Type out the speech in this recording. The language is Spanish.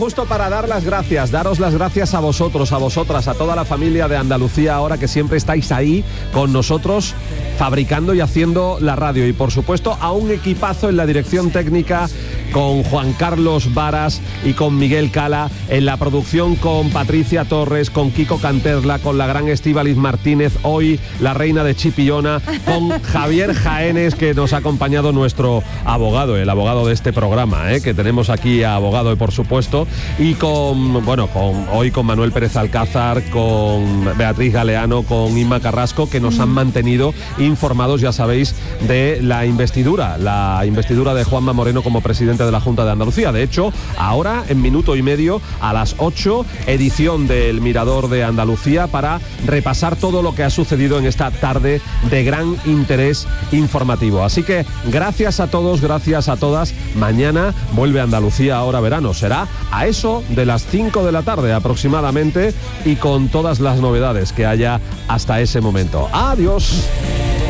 Justo para dar las gracias, daros las gracias a vosotros, a vosotras, a toda la familia de Andalucía ahora que siempre estáis ahí con nosotros fabricando y haciendo la radio. Y por supuesto a un equipazo en la dirección técnica con Juan Carlos Varas y con Miguel Cala, en la producción con Patricia Torres, con Kiko Canterla, con la gran Estíbaliz Martínez, hoy la reina de Chipiona, con Javier Jaénes, que nos ha acompañado nuestro abogado, el abogado de este programa, que tenemos aquí a abogado y por supuesto, y hoy con Manuel Pérez Alcázar, con Beatriz Galeano, con Inma Carrasco, que nos han mantenido informados, ya sabéis, de la investidura de Juanma Moreno como presidente de la Junta de Andalucía. De hecho, ahora, en minuto y medio, a las 8, edición del Mirador de Andalucía para repasar todo lo que ha sucedido en esta tarde de gran interés informativo. Así que gracias a todos, gracias a todas. Mañana vuelve Andalucía Ahora Verano. Será a eso de las 5 de la tarde aproximadamente y con todas las novedades que haya hasta ese momento. ¡Adiós!